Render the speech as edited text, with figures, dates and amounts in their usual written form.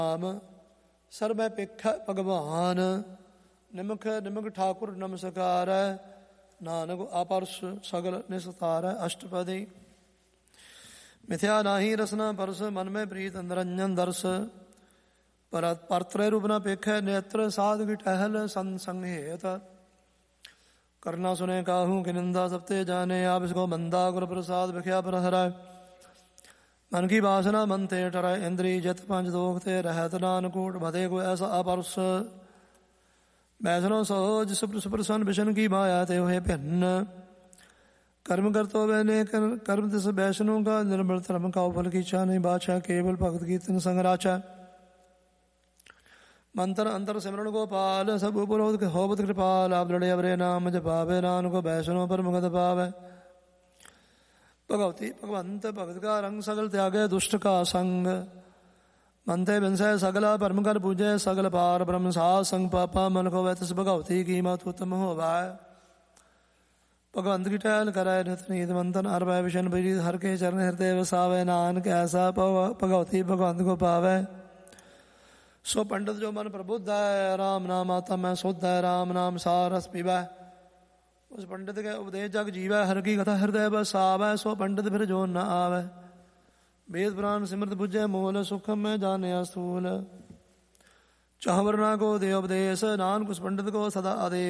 ਨਾਮ ਸਰਬੈ ਭੇਖੈ ਭਗਵਾਨ। ਨਿਮਖ ਨਿਮਖ ਠਾਕੁਰ ਨਮਸਕਾਰੈ, ਨਾਨਕ ਆਪਰਸ ਸਗਲ ਨਿਸਤਾਰੈ। ਅਸ਼ਟਪਦੀ। ਮਿਥਿਆ ਨਾਹੀ ਰਸਨਾ ਪਰਸ, ਮਨ ਮੈਂ ਪ੍ਰੀਤ ਨਿਰੰਜਨ ਦਰਸ। ਪਰਤਰੇ ਰੂਪ ਨਾ ਪੇਖੈ, ਨੇਤਰ ਸਾਧ ਕੀ ਟਹਿਲ ਸੰਗ ਸੰਘੇਤ। ਕਰਨਾ ਸੁਨੇ ਕਾਹੂ ਕਿ ਨਿੰਦਾ, ਸਭ ਤੇ ਜਾਣੇ ਆਪ ਇਸਕੋ ਬੰਦਾ। ਗੁਰ ਪ੍ਰਸਾਦ ਵਿਖਿਆ ਪਰ ਹਰੈ, ਮਨ ਕੀ ਵਾਸਨਾ ਮਨ ਤੇ ਟਰੈ। ਇੰਦਰੀ ਜਿਤ ਪੰਜ ਦੋਖ ਤੇ ਰਹਿਤ, ਨਾਨਕੂਟ ਭਦੇ ਕੋ ਐਸਾ ਆਪਰਸ। ਬੈਸਨੋ ਸੋਜ ਸੁਪ੍ਰਸੰਨ ਬਿਸ਼ਨ ਕੀ ਮਾਇਆ, ਤੇ ਹੋਏ ਭਿੰਨ। ਕਰਮ ਕਰਤੋ ਬੈਨੇ ਕਰਮ ਤਿਸ ਬੈਸ਼ਨੋ ਕਾ, ਨਿਰਮਲ ਧਰਮ ਕਾਉ ਫਲ ਕੀ ਚਾਹ। ਨਹੀਂ ਬਾਛਾ ਕੇਵਲ ਭਗਤ ਕੀਰਤਨ ਸੰਗ ਰਾਚਾ। ਮੰਤਰ ਅੰਤਰ ਸਿਮਰਨ ਗੋਪਾਲ, ਸਭ ਉਪਰੋਧ ਹੋਵਤ ਕਿਰਪਾਲ। ਆਪ ਲੜੇ ਅਵਰੇ ਨਾਮ ਜਪਾਵੇ, ਨਾਨਕ ਬੈਸ਼ਨੋ ਪਰਮਗਤ ਪਾਵੈ। ਭਗਵਤੀ ਭਗਵੰਤ ਭਗਤ ਕਾ ਰੰਗ, ਸਗਲ ਤਿਆਗੈ ਦੁਸ਼ਟ ਕਾ ਸੰਗ। ਮੰਤੇ ਬਿਨਸੈ ਸਗਲਾ ਭਰਮ ਕਰ ਪੂਜੈ, ਸਗਲ ਪਾਰ ਬ੍ਰਹਮ ਸਾਧ ਸੰਗ। ਪਾਪਾ ਮਨ ਖੋਵੈ ਤਿਸ ਭਗਵਤੀ, ਕੀਮਤ ਉਤਮ ਹੋਵੈ। ਭਗਵੰਤ ਕੀ ਟਹਿਲ ਕਰੈ ਨਿਤ ਨੀਤ, ਮੰਤਨ ਹਰ ਭੈ ਵਿਸ਼ਨ ਪ੍ਰੀਤ। ਹਰ ਕੇ ਚਰਨ ਹਿਰਦੇ ਵਸਾਵੈ, ਨਾਨਕ ਐਸਾ ਭਗਵਤੀ ਭਗਵੰਤ ਕੋ ਪਾਵੈ। ਸੋ ਪੰਡਤ ਜੋ ਮਨ ਪ੍ਰਬੁੱਧ ਹੈ, ਰਾਮ ਨਾਮ ਆਤਾ ਮੈਂ ਸੁਧ ਹੈ। ਰਾਮ ਨਾਮ ਸਾਰ ਰਸ ਪੀਵੈ, ਉਸ ਪੰਡਿਤ ਕੇ ਉਪਦੇਸ਼ ਜਗ ਜੀਵੈ। ਹਰ ਕੀ ਕਥਾ ਹਿਰਦੈ ਬਸਾਵੈ, ਸੋ ਪੰਡਿਤ ਫਿਰ ਜੋ ਨ ਆਵੈ। ਵੇਦ ਪੁਰਾਨ ਸਿਮਰਤ ਬੁੱਝੈ ਮੂਲ, ਸੁਖਮ ਮੈਂ ਜਾਣਿਆ ਸਥੂਲ। ਚਾਹਵਰ ਨਾ ਕੋ ਦੇ ਉਪਦੇਸ਼, ਨਾਨਕ ਉਸ ਪੰਡਿਤ ਕੋ ਸਦਾ ਆਦੇਸ਼।